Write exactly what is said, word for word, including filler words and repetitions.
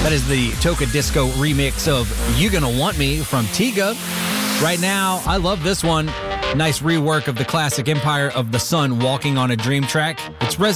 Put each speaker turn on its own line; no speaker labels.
That is the Toka Disco remix of You Gonna Want Me from Tiga. Right now, I love this one. Nice rework of the classic Empire of the Sun Walking on a Dream track. It's res-